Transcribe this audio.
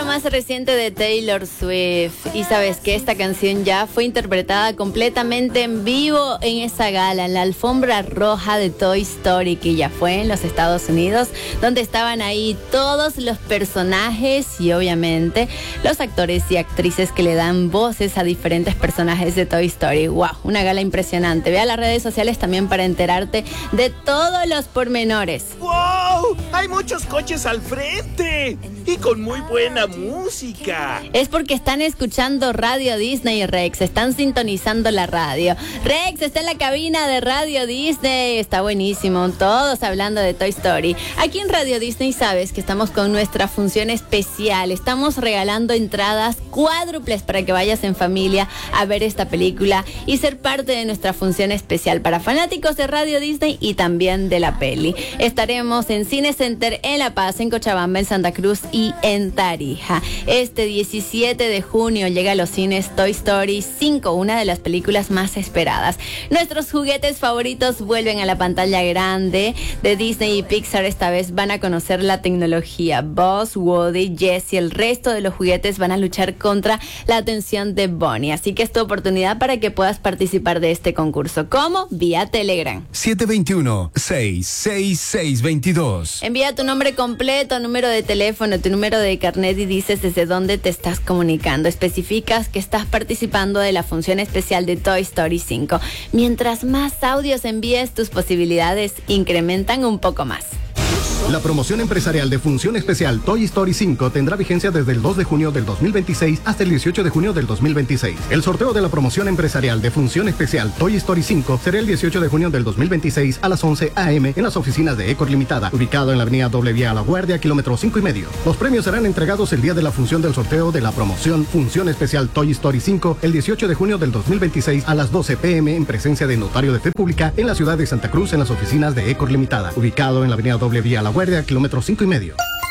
lo más reciente de Taylor Swift. Y sabes que esta canción ya fue interpretada completamente en vivo en esa gala, en la alfombra roja de Toy Story, que ya fue en los Estados Unidos, donde estaban ahí todos los personajes y obviamente los actores y actrices que le dan voces a diferentes personajes de Toy Story. ¡Wow! Una gala impresionante. Ve a las redes sociales también para enterarte de todos los pormenores. ¡Wow! Hay muchos coches al frente y con muy buena música. Es porque están escuchando Radio Disney, Rex. Están sintonizando la radio. Rex está en la cabina de Radio Disney. Está buenísimo. Todos hablando de Toy Story. Aquí en Radio Disney sabes que estamos con nuestra función especial. Estamos regalando entradas cuádruples para que vayas en familia a ver esta película y ser parte de nuestra función especial para fanáticos de Radio Disney y también de la peli. Estaremos en Cine Center en La Paz, en Cochabamba, en Santa Cruz y en Tarija. Este 17 de junio llega a los cines Toy Story 5, una de las películas más esperadas. Nuestros juguetes favoritos vuelven a la pantalla grande de Disney y Pixar. Esta vez van a conocer la tecnología. Buzz, Woody, Jessie, el resto de los juguetes van a luchar contra la atención de Bonnie. Así que es tu oportunidad para que puedas participar de este concurso. ¿Cómo? Vía Telegram. 721-66622. Envía tu nombre completo, número de teléfono, tu número de carnet y dices desde dónde te estás comunicando. Especificas que estás participando de la función especial de Toy Story 5. Mientras más audios envíes, tus posibilidades incrementan un poco más. La promoción empresarial de Función Especial Toy Story 5 tendrá vigencia desde el 2 de junio del 2026 hasta el 18 de junio del 2026. El sorteo de la promoción empresarial de Función Especial Toy Story 5 será el 18 de junio del 2026 a las 11 a.m. en las oficinas de Ecor Limitada, ubicado en la avenida Doble Vía a La Guardia, kilómetro 5,5. Los premios serán entregados el día de la función del sorteo de la promoción Función Especial Toy Story 5 el 18 de junio del 2026 a las 12 p.m. en presencia de Notario de Fe Pública en la ciudad de Santa Cruz en las oficinas de Ecor Limitada, ubicado en la avenida Doble Vía a La Guardia, kilómetro 5,5.